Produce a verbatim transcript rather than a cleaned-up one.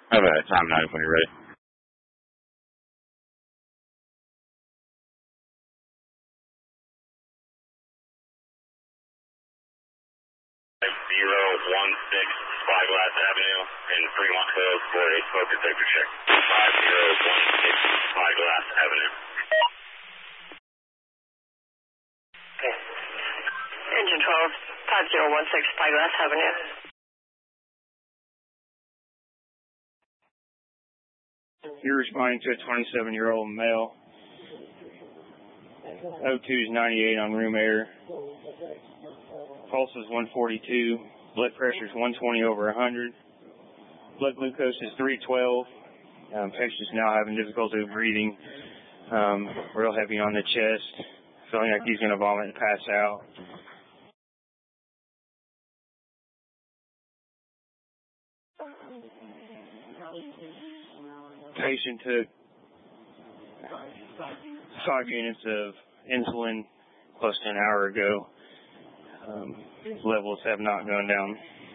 I have a time knife when you're ready. Zero one six Spyglass Avenue in Fremont Hills for a smoke detector check. Five zero one six Spyglass Avenue. Okay. Engine twelve, five zero one six Spyglass Avenue. You're responding to a twenty-seven-year-old male. O two is ninety-eight on room air. Pulse is one forty-two. Blood pressure is one twenty over one hundred. Blood glucose is three twelve. Um, patient's now having difficulty breathing. Um, real heavy on the chest. Feeling like he's going to vomit and pass out. Patient took five units of insulin close to an hour ago. Um, levels have not gone down.